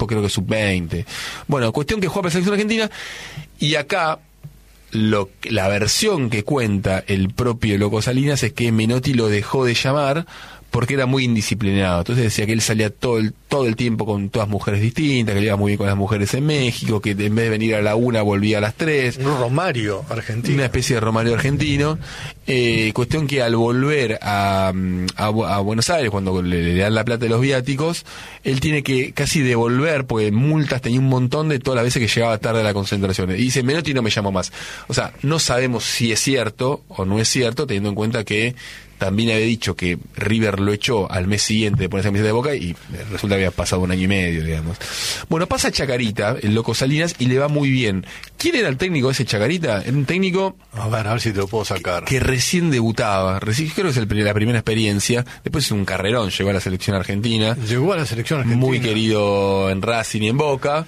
después creo que sub-20. Bueno, cuestión que juega para la selección argentina, y acá la versión que cuenta el propio Loco Salinas es que Menotti lo dejó de llamar porque era muy indisciplinado. Entonces decía que él salía todo el tiempo con todas mujeres distintas, que le iba muy bien con las mujeres en México, que en vez de venir a la 1 volvía a las 3. Un Romario argentino. Una especie de Romario argentino. Cuestión que al volver a Buenos Aires, cuando le dan la plata de los viáticos, él tiene que casi devolver, porque multas tenía un montón de todas las veces que llegaba tarde a la concentración. Y dice, Menotti no me llamó más. O sea, no sabemos si es cierto o no es cierto, teniendo en cuenta que también había dicho que River lo echó al mes siguiente de ponerse camiseta de Boca y resulta que había pasado 1 año y medio, digamos. Bueno, pasa Chacarita, el Loco Salinas, y le va muy bien. ¿Quién era el técnico de ese Chacarita? Era un técnico... A ver si te lo puedo sacar. Que recién debutaba, creo que es la primera experiencia. Después es un carrerón, llegó a la selección argentina. Llegó a la selección argentina. Muy querido en Racing y en Boca.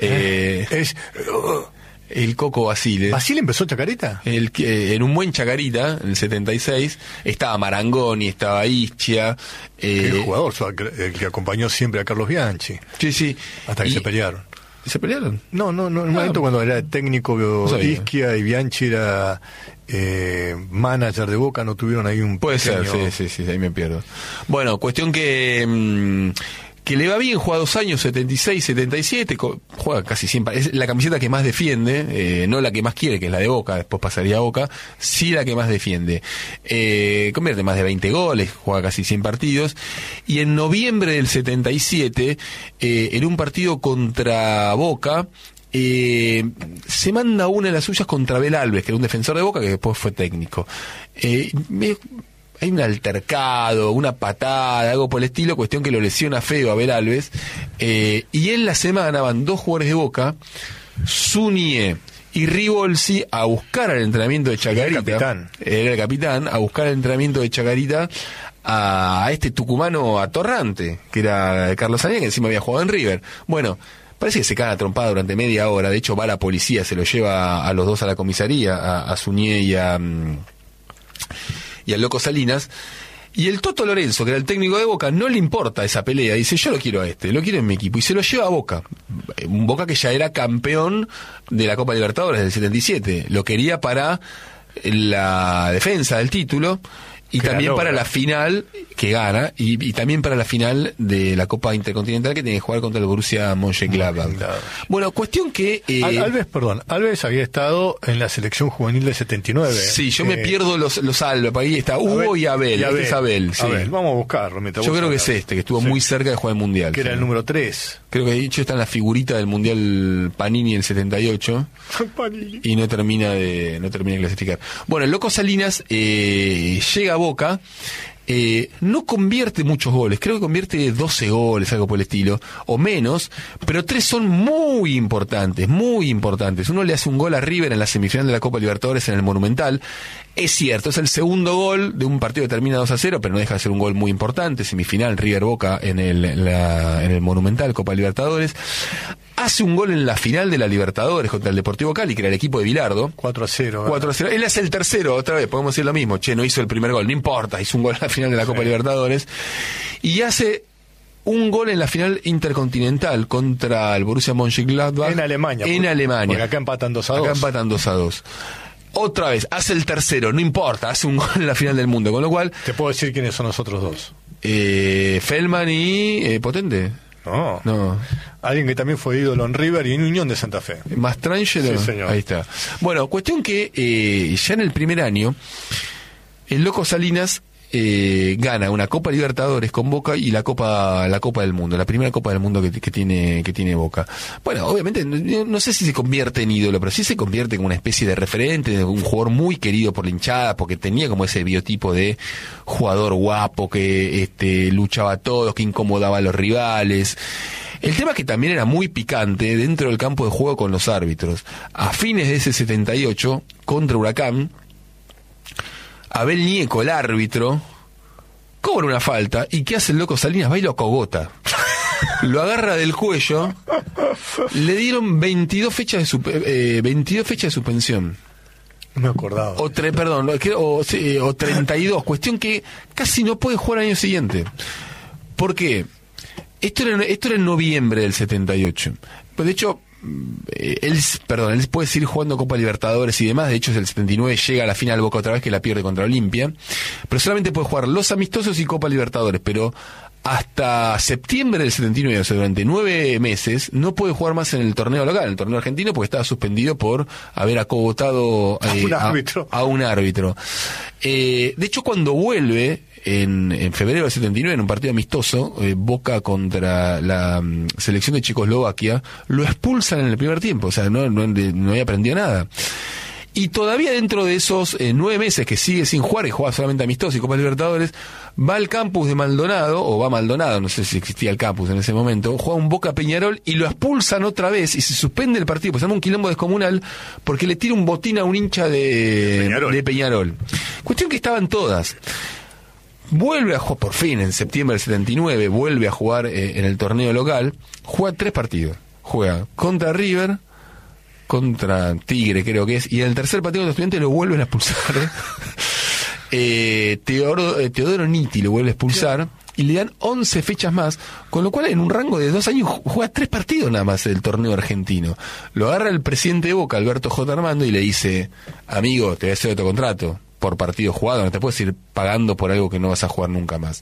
El Coco Basile. ¿Basile empezó Chacarita? En un buen Chacarita, en el 76, estaba Marangoni, estaba Ischia. El jugador, el que acompañó siempre a Carlos Bianchi. Sí. Hasta que se pelearon. ¿Se pelearon? No, en un momento cuando era técnico Ischia y Bianchi era manager de Boca, no tuvieron ahí un Puede pequeño... ser, sí, ahí me pierdo. Bueno, cuestión que le va bien, juega 2 años, 76, 77, juega casi siempre, es la camiseta que más defiende, no la que más quiere, que es la de Boca, después pasaría a Boca, sí la que más defiende. Convierte más de 20 goles, juega casi 100 partidos, y en noviembre del 77, en un partido contra Boca, se manda una de las suyas contra Abel Alves, que era un defensor de Boca que después fue técnico. Hay un altercado, una patada, algo por el estilo, cuestión que lo lesiona feo a Abel Alves, y en la semana van 2 jugadores de Boca, Zunier y Ribolsi, a buscar al entrenamiento de Chacarita. Era el capitán, a buscar el entrenamiento de Chacarita a este tucumano atorrante, que era Carlos Sañé, que encima había jugado en River. Bueno, parece que se cae a trompada durante media hora. De hecho, va la policía, se lo lleva a los dos a la comisaría, a Zunier y al Loco Salinas. Y el Toto Lorenzo, que era el técnico de Boca, no le importa esa pelea. Dice, yo lo quiero lo quiero en mi equipo. Y se lo lleva a Boca. Un Boca que ya era campeón de la Copa Libertadores del 77. Lo quería para la defensa del título. Y que también para la final, que gana, y también para la final de la Copa Intercontinental, que tiene que jugar contra el Borussia Mönchengladbach. Bueno, cuestión que... Alves había estado en la selección juvenil del 79. Sí, yo me pierdo los Alves, ahí está Hugo y Abel. Este es Abel, sí. Vamos a buscarlo. Yo creo que es que estuvo muy cerca de jugar el Mundial. Que era el número 3. Creo que de hecho está en la figurita del Mundial Panini en el 78. Panini. Y no termina de clasificar. Bueno, el Loco Salinas llega a Boca, no convierte muchos goles, creo que convierte 12 goles, algo por el estilo, o menos, pero 3 son muy importantes. Uno le hace un gol a River en la semifinal de la Copa Libertadores en el Monumental. Es cierto, es el segundo gol de un partido que termina 2-0, pero no deja de ser un gol muy importante. Semifinal River Boca en el Monumental, Copa Libertadores. Hace un gol en la final de la Libertadores contra el Deportivo Cali, que era el equipo de Bilardo. 4-0. 4-0. Él hace el tercero, otra vez, podemos decir lo mismo. No hizo el primer gol, no importa, hizo un gol en la final de la Copa Libertadores. Y hace un gol en la final intercontinental contra el Borussia Mönchengladbach. En Alemania. Porque acá empatan 2-2. Otra vez, hace el tercero, no importa, hace un gol en la final del mundo, con lo cual... ¿Te puedo decir quiénes son los otros dos? Feldman y Potente. No. Alguien que también fue ídolo en River y en Unión de Santa Fe. Mastrangelo. Sí, señor. Ahí está. Bueno, cuestión que ya en el primer año, el Loco Salinas gana una Copa Libertadores con Boca y la Copa del Mundo, la primera Copa del Mundo que tiene Boca. Bueno, obviamente no sé si se convierte en ídolo, pero sí se convierte en una especie de referente, de un jugador muy querido por la hinchada, porque tenía como ese biotipo de jugador guapo que luchaba a todos, que incomodaba a los rivales. El tema es que también era muy picante dentro del campo de juego con los árbitros. A fines de ese 78, contra Huracán, Abel Nieco, el árbitro, cobra una falta, y ¿qué hace el Loco Salinas? Va y lo acogota. Lo agarra del cuello, le dieron 22 fechas de suspensión. No me acordaba. O 32, cuestión que casi no puede jugar al año siguiente. ¿Por qué? Esto era en noviembre del 78. Pues de hecho, él puede seguir jugando Copa Libertadores y demás. De hecho, el 79 llega a la final Boca otra vez, que la pierde contra Olimpia. Pero solamente puede jugar los amistosos y Copa Libertadores. Pero hasta septiembre del 79, o sea, durante 9 meses, no puede jugar más en el torneo local, en el torneo argentino, porque estaba suspendido por haber acogotado a un árbitro. De hecho, cuando vuelve en febrero del 79, en un partido amistoso, Boca contra la selección de Checoslovaquia, lo expulsan en el primer tiempo, o sea, no había aprendido nada. Y todavía dentro de esos 9 meses que sigue sin jugar y juega solamente amistosos y Copa Libertadores, va al campus de Maldonado, o va a Maldonado, no sé si existía el campus en ese momento, juega un Boca Peñarol y lo expulsan otra vez y se suspende el partido, pues se llama un quilombo descomunal porque le tira un botín a un hincha de Peñarol. Cuestión que estaban todas. Vuelve a jugar, por fin, en septiembre del 79, vuelve a jugar en el torneo local, juega 3 partidos. Juega contra River, contra Tigre creo que es, y en el tercer partido contra Estudiantes lo vuelven a expulsar. Teodoro Nitti lo vuelve a expulsar y le dan 11 fechas más, con lo cual en un rango de 2 años juega 3 partidos nada más del torneo argentino. Lo agarra el presidente de Boca, Alberto J. Armando, y le dice: amigo, te voy a hacer otro contrato por partido jugado, no te puedes ir pagando por algo que no vas a jugar nunca más.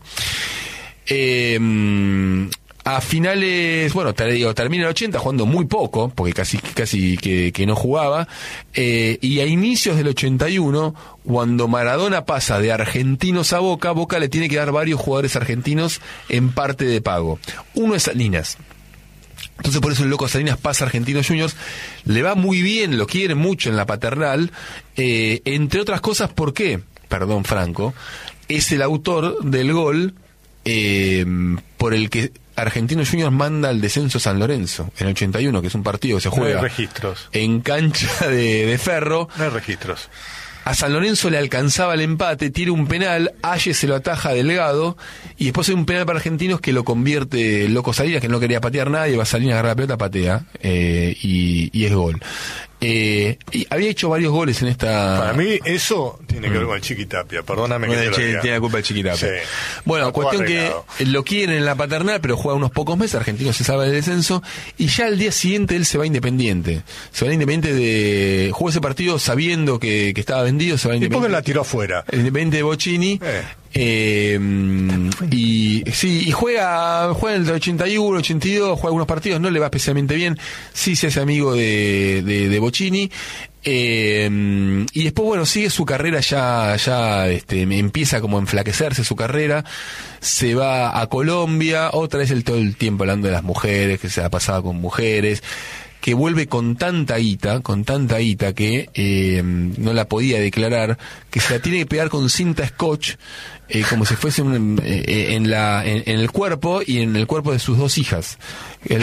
A finales, termina el 80 jugando muy poco, porque casi que no jugaba, y a inicios del 81, cuando Maradona pasa de Argentinos a Boca, Boca le tiene que dar varios jugadores argentinos en parte de pago. Uno es Salinas. Entonces por eso el loco Salinas pasa a Argentinos Juniors, le va muy bien, lo quiere mucho en la paternal, entre otras cosas porque, Franco, es el autor del gol por el que Argentinos Juniors manda al descenso a San Lorenzo en el 81, que es un partido que se juega en cancha de ferro. No hay registros. A San Lorenzo le alcanzaba el empate, tira un penal, Aye se lo ataja a Delgado, y después hay un penal para Argentinos que lo convierte el loco Salinas, que no quería patear nadie, va Salinas a agarrar la pelota, patea, y es gol. Y había hecho varios goles en esta... Para mí eso tiene que ver con el Chiquitapia, perdóname que tiene la culpa el Chiquitapia. Sí. Bueno, cuestión arreglado. Que lo quieren en la paternal, pero juega unos pocos meses, Argentino se salva del descenso, y ya al día siguiente él se va a Independiente. Jugó ese partido sabiendo que estaba vendido, se va a Independiente. ¿Y por qué la tiró afuera? Independiente de Bocchini. Y juega en el 81, 82, juega algunos partidos, no le va especialmente bien, sí se hace amigo de Bocchini, y después sigue su carrera, ya empieza como a enflaquecerse su carrera, se va a Colombia, otra vez todo el tiempo hablando de las mujeres, que se ha pasado con mujeres, que vuelve con tanta guita que no la podía declarar, que se la tiene que pegar con cinta scotch, como si fuese en el cuerpo y en el cuerpo de sus 2 hijas. De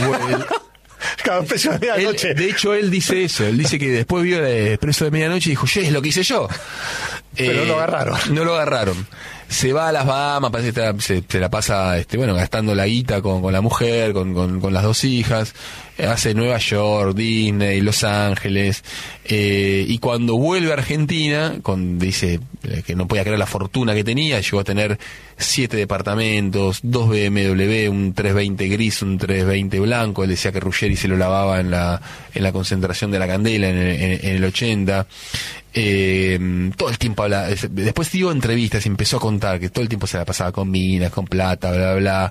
hecho, él dice eso, él dice que después vio el Expreso de Medianoche y dijo: es lo que hice yo. Pero no lo agarraron. Se va a las Bahamas, parece que se la pasa gastando la guita con la mujer, con las 2 hijas, hace Nueva York, Disney, Los Ángeles, y cuando vuelve a Argentina, dice que no podía creer la fortuna que tenía, llegó a tener 7 departamentos, 2 BMW, un 320 gris, un 320 blanco. Él decía que Ruggeri se lo lavaba en la concentración de la Candela en el 80. Todo el tiempo habla, después dio entrevistas y empezó a contar que todo el tiempo se la pasaba con minas, con plata, bla, bla,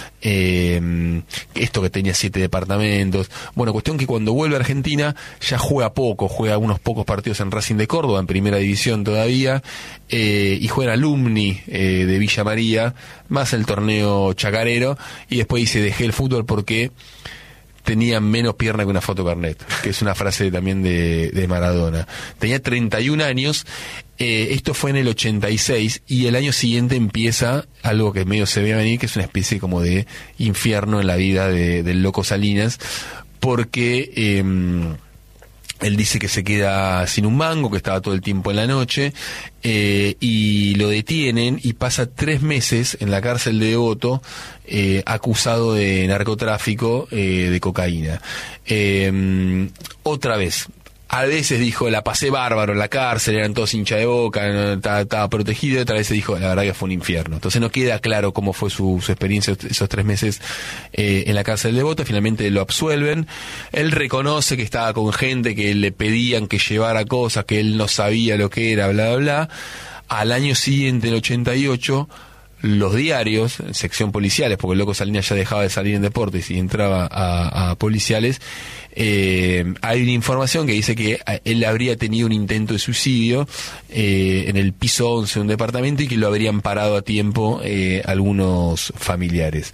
esto que tenía 7 departamentos. Bueno, cuestión que cuando vuelve a Argentina ya juega unos pocos partidos en Racing de Córdoba, en primera división todavía, y juega en Alumni de Villa María, más el torneo chacarero, y después dice: dejé el fútbol porque tenía menos pierna que una fotocarnet, que es una frase también de Maradona. Tenía 31 años, esto fue en el 86, y el año siguiente empieza algo que medio se ve venir, que es una especie como de infierno en la vida del loco Salinas, porque él dice que se queda sin un mango, que estaba todo el tiempo en la noche, y lo detienen y pasa 3 meses en la cárcel de Devoto, acusado de narcotráfico, de cocaína. Otra vez, A veces dijo, la pasé bárbaro en la cárcel, eran todos hincha de Boca, no, estaba protegido, y otra vez dijo, la verdad que fue un infierno. Entonces no queda claro cómo fue su experiencia esos 3 meses en la cárcel de Bota. Finalmente lo absuelven. Él reconoce que estaba con gente que le pedían que llevara cosas, que él no sabía lo que era, bla, bla, bla. Al año siguiente, el 88, los diarios, sección policiales, porque el loco Salinas ya dejaba de salir en deportes y entraba a policiales, hay una información que dice que él habría tenido un intento de suicidio en el piso 11 de un departamento y que lo habrían parado a tiempo algunos familiares.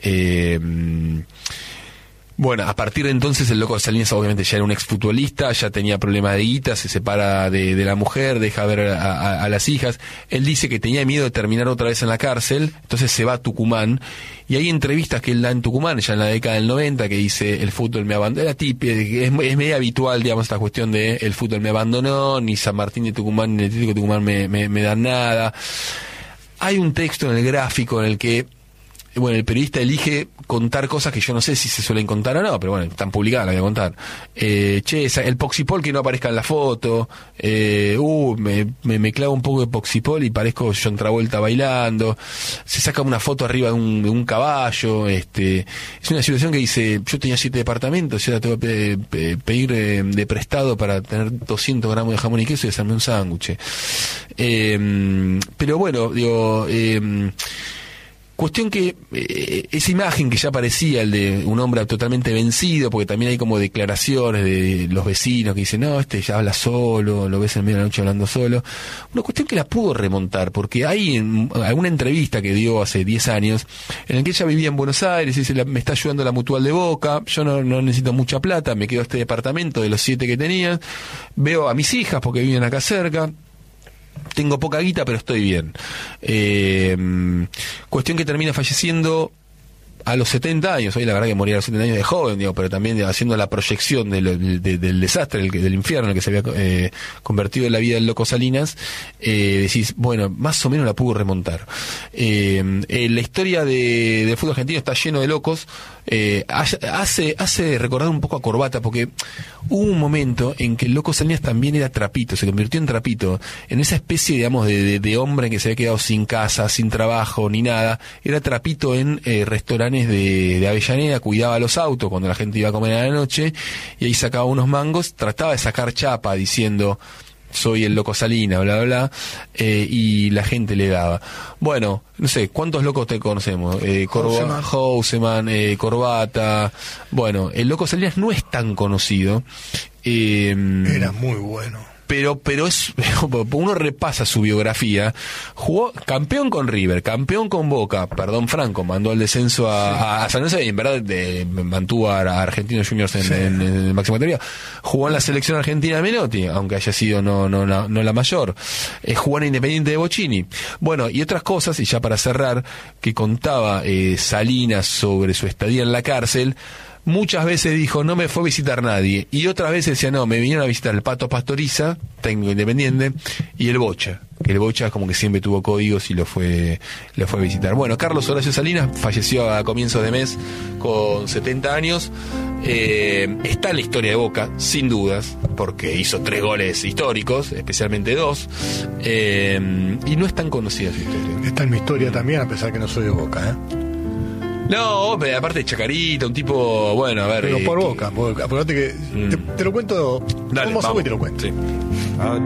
Bueno, a partir de entonces el loco Salinas obviamente ya era un exfutbolista, ya tenía problemas de guita, se separa de la mujer, deja ver a las hijas. Él dice que tenía miedo de terminar otra vez en la cárcel, entonces se va a Tucumán, y hay entrevistas que él da en Tucumán, ya en la década del 90, que dice, el fútbol me abandonó. Es medio habitual, digamos, esta cuestión de el fútbol me abandonó, ni San Martín de Tucumán ni el Atlético de Tucumán me dan nada. Hay un texto en el Gráfico en el que el periodista elige contar cosas que yo no sé si se suelen contar o no, pero bueno, están publicadas, las voy a contar. El Poxipol que no aparezca en la foto, me clavo un poco de Poxipol y parezco John Travolta bailando, se saca una foto arriba de un caballo, es una situación que dice, yo tenía 7 departamentos y ahora tengo que pedir de prestado para tener 200 gramos de jamón y queso y hacerme un sándwich. Pero bueno, digo... Cuestión que esa imagen que ya parecía el de un hombre totalmente vencido, porque también hay como declaraciones de los vecinos que dicen, no, ya habla solo, lo ves en medio de la noche hablando solo. Una cuestión que la pudo remontar, porque hay en alguna entrevista que dio hace 10 años, en la que ella vivía en Buenos Aires y dice, me está ayudando la Mutual de Boca, yo no necesito mucha plata, me quedo este departamento de los 7 que tenía, veo a mis hijas porque viven acá cerca, tengo poca guita, pero estoy bien. Cuestión que termina falleciendo a los 70 años. Hoy la verdad que moría a los 70 años de joven, pero también haciendo la proyección del desastre, del infierno en el que se había convertido en la vida del loco Salinas. Decís, bueno, más o menos la pudo remontar. La historia del fútbol argentino está lleno de locos. Hace recordar un poco a Corbata, porque hubo un momento en que el loco Salinas también era trapito, se convirtió en trapito, en esa especie, digamos, de hombre que se había quedado sin casa, sin trabajo, ni nada. Era trapito en restaurantes de Avellaneda, cuidaba los autos cuando la gente iba a comer a la noche, y ahí sacaba unos mangos, trataba de sacar chapa diciendo, soy el loco Salinas, bla, bla, y la gente le daba. Bueno, no sé, ¿cuántos locos te conocemos? Houseman, Corbata. Bueno, el loco Salinas no es tan conocido. Era muy bueno. Pero uno repasa su biografía. Jugó campeón con River, campeón con Boca. Perdón, Franco mandó al descenso a San Lorenzo y en verdad mantuvo a Argentinos Juniors en máxima categoría. Jugó en la selección argentina de Menotti, aunque haya sido no la mayor. Jugó en Independiente de Bocini. Bueno, y otras cosas, y ya para cerrar, que contaba Salinas sobre su estadía en la cárcel. Muchas veces dijo, no me fue a visitar nadie. Y otras veces decía, no, me vinieron a visitar el Pato Pastoriza, técnico independiente, y el Bocha. Que el Bocha como que siempre tuvo códigos y lo fue a visitar. Bueno, Carlos Horacio Salinas falleció a comienzos de mes con 70 años. Está en la historia de Boca, sin dudas, porque hizo 3 goles históricos, especialmente 2. Y no es tan conocida su historia. Está en mi historia también, a pesar que no soy de Boca, No, pero aparte de Chacarita, un tipo, bueno, a ver... Pero por Boca, acordate que te lo cuento, dale, vamos a vamos. y te lo cuento. Sí.